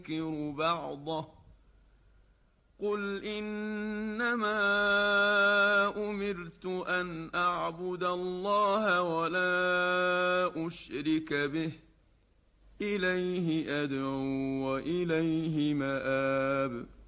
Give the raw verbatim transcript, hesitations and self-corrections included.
ينكر بعضه قل إنما أمرت أن أعبد الله ولا أشرك به إليه أدعو وإليه مآب